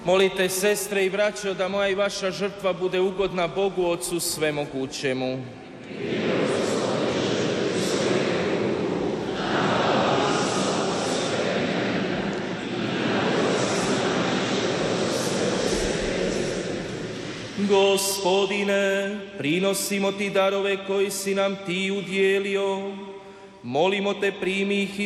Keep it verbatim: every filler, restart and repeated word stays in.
Molite, sestre i braćo, da moja i vaša žrtva bude ugodna Bogu Otcu Svemogućemu. Gospodine, prinosimo ti darove koji si nam ti udjelio. Molimo te, primi ih i